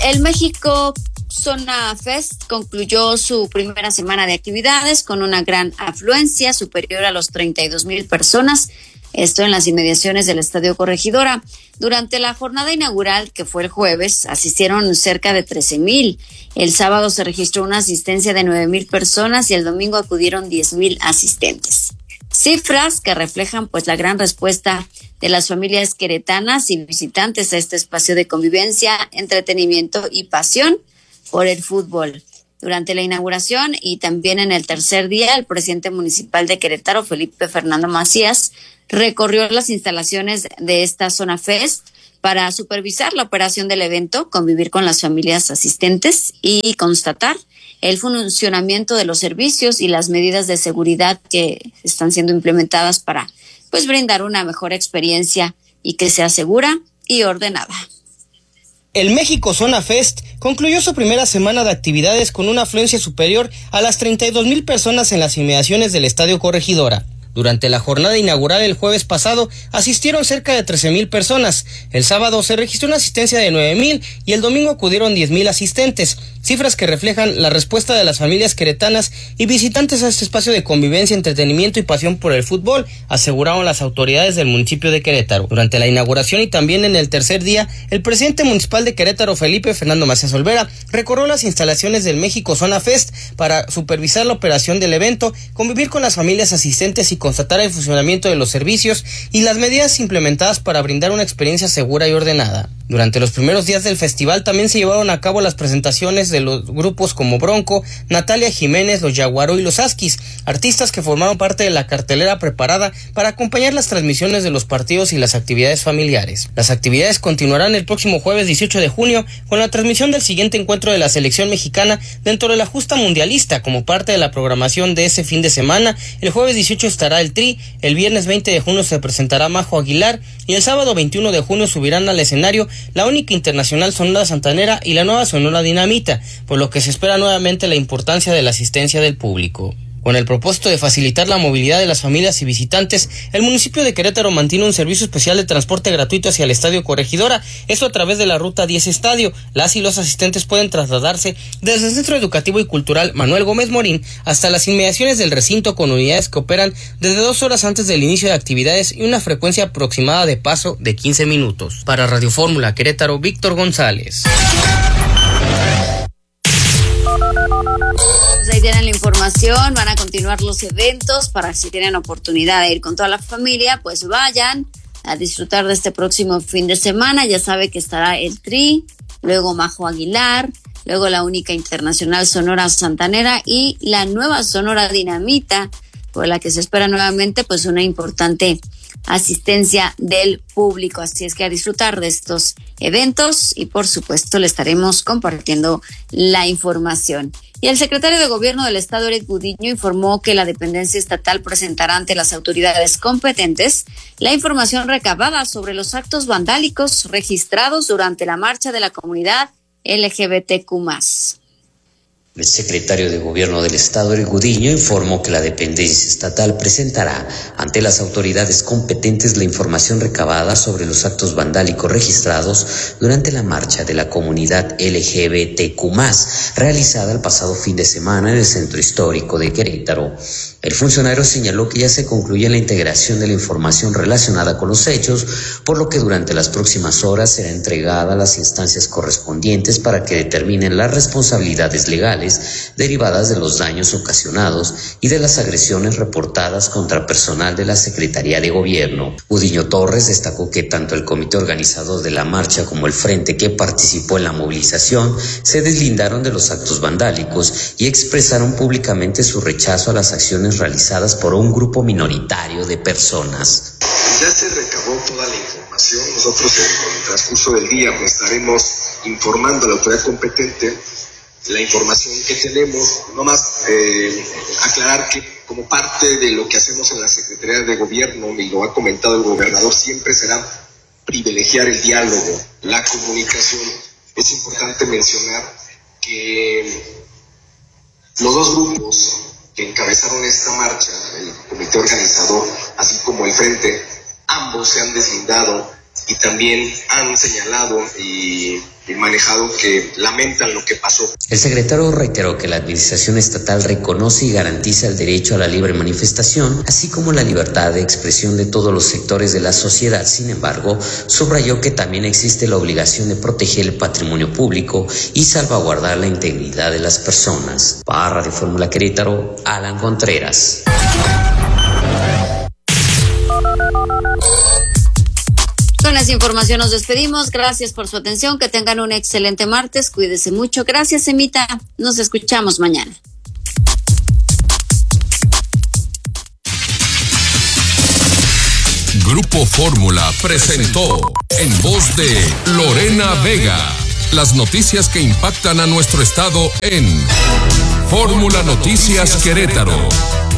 El México Zona Fest concluyó su primera semana de actividades con una gran afluencia superior a los 32,000 personas. Esto en las inmediaciones del Estadio Corregidora. Durante la jornada inaugural, que fue el jueves, asistieron cerca de 13,000. El sábado se registró una asistencia de 9,000 personas y el domingo acudieron 10,000 asistentes. Cifras que reflejan pues la gran respuesta de las familias queretanas y visitantes a este espacio de convivencia, entretenimiento y pasión por el fútbol. Durante la inauguración y también en el tercer día, el presidente municipal de Querétaro, Felipe Fernando Macías, recorrió las instalaciones de esta Zona Fest para supervisar la operación del evento, convivir con las familias asistentes y constatar el funcionamiento de los servicios y las medidas de seguridad que están siendo implementadas para pues brindar una mejor experiencia y que sea segura y ordenada. El México Zona Fest concluyó su primera semana de actividades con una afluencia superior a las 32,000 personas en las inmediaciones del Estadio Corregidora. Durante la jornada inaugural el jueves pasado asistieron cerca de 13,000 personas. El sábado se registró una asistencia de 9,000 y el domingo acudieron 10,000 asistentes. Cifras que reflejan la respuesta de las familias queretanas y visitantes a este espacio de convivencia, entretenimiento y pasión por el fútbol, aseguraron las autoridades del municipio de Querétaro. Durante la inauguración y también en el tercer día, el presidente municipal de Querétaro, Felipe Fernando Macías Olvera, recorrió las instalaciones del México Zona Fest para supervisar la operación del evento, convivir con las familias asistentes y constatar el funcionamiento de los servicios y las medidas implementadas para brindar una experiencia segura y ordenada. Durante los primeros días del festival también se llevaron a cabo las presentaciones de los grupos como Bronco, Natalia Jiménez, Los Yaguaró y Los Asquis, artistas que formaron parte de la cartelera preparada para acompañar las transmisiones de los partidos y las actividades familiares. Las actividades continuarán el próximo jueves 18 de junio con la transmisión del siguiente encuentro de la selección mexicana dentro de la justa mundialista como parte de la programación de ese fin de semana. El jueves 18 estará el Tri, el viernes 20 de junio se presentará Majo Aguilar y el sábado 21 de junio subirán al escenario la única internacional Sonora Santanera y la nueva Sonora Dinamita, por lo que se espera nuevamente la importancia de la asistencia del público. Con el propósito de facilitar la movilidad de las familias y visitantes, el municipio de Querétaro mantiene un servicio especial de transporte gratuito hacia el Estadio Corregidora, esto a través de la Ruta 10 Estadio. Las y los asistentes pueden trasladarse desde el Centro Educativo y Cultural Manuel Gómez Morín hasta las inmediaciones del recinto con unidades que operan desde 2 horas antes del inicio de actividades y una frecuencia aproximada de paso de 15 minutos. Para Radio Fórmula Querétaro, Víctor González. Ahí tienen la información, van a continuar los eventos para si tienen oportunidad de ir con toda la familia, pues vayan a disfrutar de este próximo fin de semana. Ya sabe que estará el Tri, luego Majo Aguilar, luego la única internacional Sonora Santanera y la nueva Sonora Dinamita, por la que se espera nuevamente pues una importante asistencia del público. Así es que a disfrutar de estos eventos y por supuesto le estaremos compartiendo la información. Y el secretario de Gobierno del Estado, Eric Gudiño, informó que la dependencia estatal presentará ante las autoridades competentes la información recabada sobre los actos vandálicos registrados durante la marcha de la comunidad LGBTQ+. El secretario de Gobierno del Estado, Eric Gudiño, informó que la dependencia estatal presentará ante las autoridades competentes la información recabada sobre los actos vandálicos registrados durante la marcha de la comunidad LGBTQ+, realizada el pasado fin de semana en el Centro Histórico de Querétaro. El funcionario señaló que ya se concluye la integración de la información relacionada con los hechos, por lo que durante las próximas horas será entregada a las instancias correspondientes para que determinen las responsabilidades legales derivadas de los daños ocasionados y de las agresiones reportadas contra personal de la Secretaría de Gobierno. Gudiño Torres destacó que tanto el comité organizador de la marcha como el frente que participó en la movilización se deslindaron de los actos vandálicos y expresaron públicamente su rechazo a las acciones realizadas por un grupo minoritario de personas. Ya se recabó toda la información. Nosotros en el transcurso del día pues estaremos informando a la autoridad competente la información que tenemos. No más aclarar que como parte de lo que hacemos en la Secretaría de Gobierno, y lo ha comentado el gobernador, siempre será privilegiar el diálogo, la comunicación. Es importante mencionar que los dos grupos que encabezaron esta marcha, el comité organizador, así como el frente, ambos se han deslindado y también han señalado y manejado que lamentan lo que pasó. El secretario reiteró que la administración estatal reconoce y garantiza el derecho a la libre manifestación, así como la libertad de expresión de todos los sectores de la sociedad. Sin embargo, subrayó que también existe la obligación de proteger el patrimonio público y salvaguardar la integridad de las personas. Para Radio Fórmula Querétaro, Alan Contreras. Con esa información nos despedimos. Gracias por su atención. Que tengan un excelente martes. Cuídese mucho. Gracias, Emita. Nos escuchamos mañana. Grupo Fórmula presentó en voz de Lorena Vega las noticias que impactan a nuestro estado en Fórmula Noticias Querétaro.